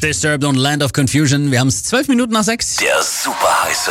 Disturbed und Land of Confusion. Wir haben es 12 Minuten nach 6. Der super heiße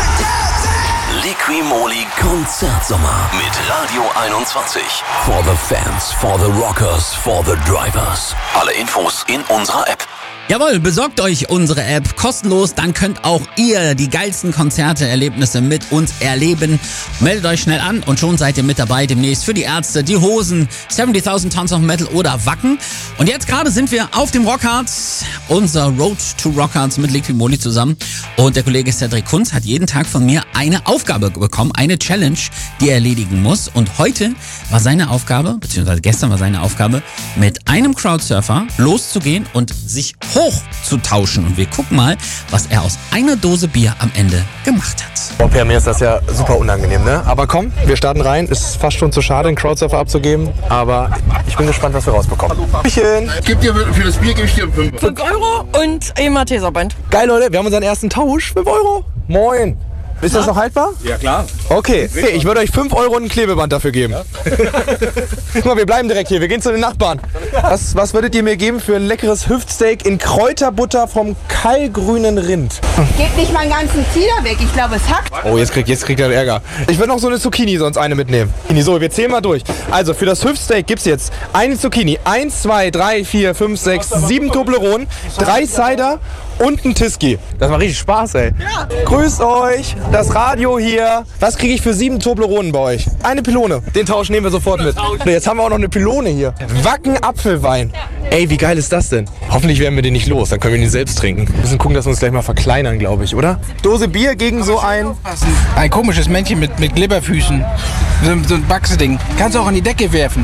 Liqui-Moly Konzertsommer mit Radio 21. For the fans, for the rockers, for the drivers. Alle Infos in unserer App. Jawohl, besorgt euch unsere App kostenlos, dann könnt auch ihr die geilsten Konzerte, Erlebnisse mit uns erleben. Meldet euch schnell an und schon seid ihr mit dabei demnächst für die Ärzte, die Hosen, 70.000 Tons of Metal oder Wacken. Und jetzt gerade sind wir auf dem Rockharz, unser Road to Rockharz mit Liqui-Moly zusammen. Und der Kollege Cedric Kunz hat jeden Tag von mir eine Aufgabe bekommen, eine Challenge, die er erledigen muss. Und heute war seine Aufgabe, beziehungsweise gestern war seine Aufgabe, mit einem Crowdsurfer loszugehen und sich hoch zu tauschen. Und wir gucken mal, was er aus einer Dose Bier am Ende gemacht hat. Boah, Per, mir ist das ja super unangenehm, ne? Aber komm, wir starten rein. Ist fast schon zu schade, den Crowdsurfer abzugeben. Aber ich bin gespannt, was wir rausbekommen. Bierchen. Für das Bier gebe ich dir 5 Euro und ein Malteserband. Geil, Leute. Wir haben unseren ersten Tausch. 5 Euro. Moin. Ist das noch haltbar? Ja, klar. Okay, ich würde euch 5 Euro und ein Klebeband dafür geben. Ja. Guck mal, wir bleiben direkt hier. Wir gehen zu den Nachbarn. Was würdet ihr mir geben für ein leckeres Hüftsteak in Kräuterbutter vom Kallgrünen Rind? Gebt nicht meinen ganzen Zieder weg. Ich glaube, es hackt. Oh, jetzt kriegt er Ärger. Ich würde noch so eine Zucchini sonst eine mitnehmen. So, wir zählen mal durch. Also, für das Hüftsteak gibt's jetzt eine Zucchini, 1, 2, 3, 4, 5, 6, 7 Toblerone, 3 Cider und ein Tiski. Das macht richtig Spaß, ey. Ja. Grüßt euch, das Radio hier. Was kriege ich für 7 Tobleronen bei euch? Eine Pylone. Den Tausch nehmen wir sofort mit. Jetzt haben wir auch noch eine Pylone hier. Wacken Apfelwein. Ey, wie geil ist das denn? Hoffentlich werden wir den nicht los, dann können wir den selbst trinken. Wir müssen gucken, dass wir uns gleich mal verkleinern, glaube ich, oder? Dose Bier gegen so ein komisches Männchen mit Glibberfüßen. So ein Baxeding. Kannst du auch an die Decke werfen.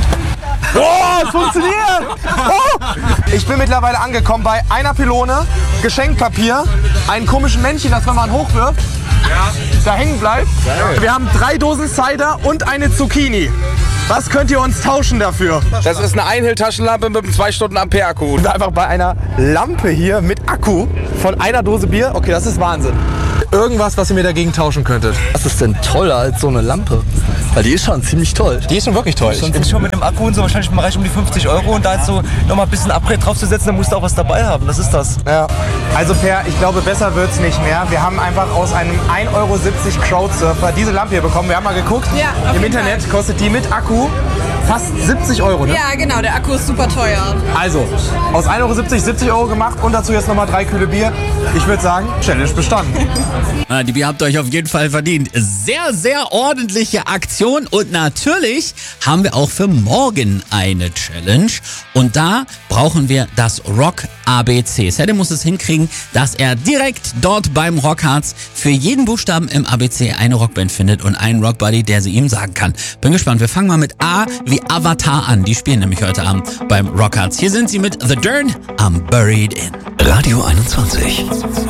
Oh, es funktioniert! Oh. Ich bin mittlerweile angekommen bei einer Pylone, Geschenkpapier, einem komischen Männchen, das wenn man hochwirft, da hängen bleibt. Geil. Wir haben 3 Dosen Cider und eine Zucchini. Was könnt ihr uns tauschen dafür? Das ist eine Einhell-Taschenlampe mit einem 2 Stunden Ampere-Akku. Einfach bei einer Lampe hier mit Akku von einer Dose Bier. Okay, das ist Wahnsinn. Irgendwas, was ihr mir dagegen tauschen könntet. Was ist denn toller als so eine Lampe? Weil die ist schon ziemlich toll. Die ist schon wirklich toll. Ist schon mit dem Akku und so wahrscheinlich im Bereich um die 50 Euro. Und da jetzt so nochmal ein bisschen Upgrade draufzusetzen, dann musst du auch was dabei haben. Das ist das. Ja. Also Per, ich glaube, besser wird's nicht mehr. Wir haben einfach aus einem 1,70 Euro Crowdsurfer diese Lampe hier bekommen. Wir haben mal geguckt. Ja, im Internet Fall. Kostet die mit Akku fast 70 Euro, ne? Ja, genau. Der Akku ist super teuer. Also, aus 1,70 Euro 70 Euro gemacht und dazu jetzt nochmal 3 Kühle Bier. Ich würde sagen, Challenge bestanden. Die Bier habt ihr euch auf jeden Fall verdient. Sehr, sehr ordentliche Aktion. Und natürlich haben wir auch für morgen eine Challenge. Und da brauchen wir das Rock ABC. Sede muss es hinkriegen, dass er direkt dort beim Rockharz für jeden Buchstaben im ABC eine Rockband findet und einen Rockbuddy, der sie ihm sagen kann. Bin gespannt. Wir fangen mal mit A wie Avatar an. Die spielen nämlich heute Abend beim Rockharz. Hier sind sie mit The Dern, I'm Buried In. Radio 21.